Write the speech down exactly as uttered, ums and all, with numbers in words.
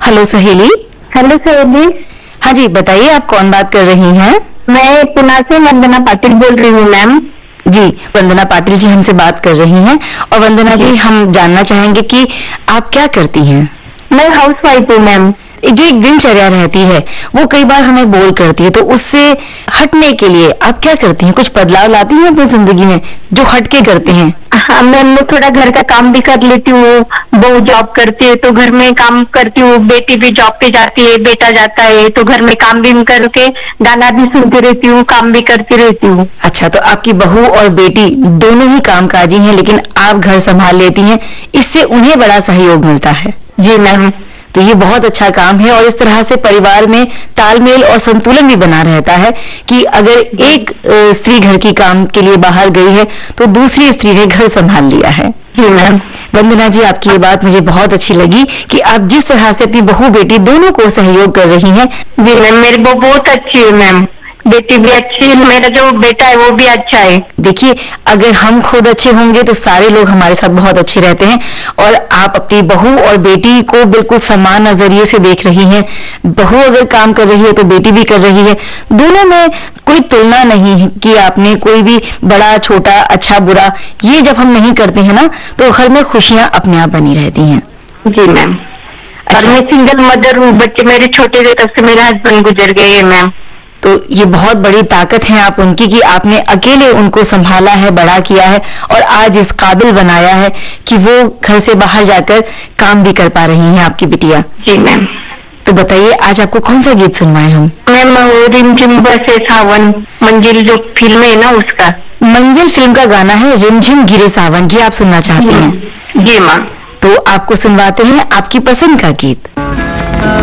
Hello सहेली। Hello सहेली। हाँ जी, बताइए आप कौन बात कर रही हैं? मैं पुणे से वंदना पाटिल बोल रही हूँ मैम। जी, वंदना पाटिल जी हमसे बात कर रही हैं। और वंदना जी, हम जानना चाहेंगे कि आप क्या करती हैं? मैं हाउस वाइफ हूँ मैम। जो एक दिनचर्या रहती है वो कई बार हमें बोर करती है, तो उससे हटने के लिए आप क्या करती हैं? कुछ बदलाव लाती हैं अपनी जिंदगी में जो हट के करते हैं? हाँ मैम, मैं थोड़ा घर का काम भी कर लेती हूँ। बहू जॉब करती है तो घर में काम करती हूँ, बेटी भी जॉब पे जाती है, बेटा जाता है, तो घर में काम भी करके गाना भी सुनती रहती हूँ, काम भी करती रहती हूँ। अच्छा, तो आपकी बहू और बेटी दोनों ही कामकाजी हैं, लेकिन आप घर संभाल लेती हैं, इससे उन्हें बड़ा सहयोग मिलता है। जी मैम। तो ये बहुत अच्छा काम है और इस तरह से परिवार में तालमेल और संतुलन भी बना रहता है कि अगर एक स्त्री घर की काम के लिए बाहर गई है तो दूसरी स्त्री ने घर संभाल लिया है। जी मैम। वंदना जी, आपकी ये बात मुझे बहुत अच्छी लगी कि आप जिस तरह से अपनी बहू बेटी दोनों को सहयोग कर रही हैं। जी मैम, मेरी बहू बहुत अच्छी है मैम, बेटी भी अच्छी है, मेरा जो बेटा है वो भी अच्छा है। देखिए, अगर हम खुद अच्छे होंगे तो सारे लोग हमारे साथ बहुत अच्छे रहते हैं। और आप अपनी बहू और बेटी को बिल्कुल समान नजरिए से देख रही हैं। बहू अगर काम कर रही है तो बेटी भी कर रही है। दोनों में कोई तुलना नहीं है कि आपने कोई भी बड़ा छोटा अच्छा बुरा, ये जब हम नहीं करते हैं ना तो घर में खुशियां अपने आप बनी रहती हैं। जी मैम। और मैं सिंगल मदर हूँ, बच्चे मेरे छोटे थे तब से मेरे हस्बैंड गुजर गए हैं मैम। तो ये बहुत बड़ी ताकत है आप उनकी कि आपने अकेले उनको संभाला है, बड़ा किया है और आज इस काबिल बनाया है कि वो घर से बाहर जाकर काम भी कर पा रही हैं आपकी बिटिया। जी मैम। तो बताइए, आज आपको कौन सा गीत सुनवाएं हम? मैम, रिमझिम बरसे सावन, मंजिल जो फिल्म है ना उसका। मंजिल फिल्म का गाना है रिमझिम गिरे सावन, ये आप सुनना चाहती हैं? जी मैम। तो आपको सुनवाते हैं आपकी पसंद का गीत।